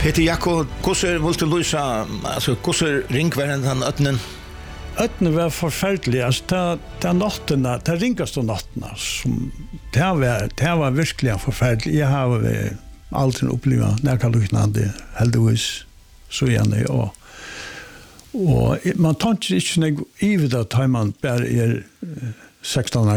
Heter Jakob, hvordan vil du løse, altså hvordan ringværen han øtnen? Øtnen var forferdelig, altså det nattene, det ringeste nattene, det var virkelig forferdelig. Jeg har aldri opplevd nærkaluknande, heldigvis, så gjerne, og man tar ikke noe i det, at man bare 16 år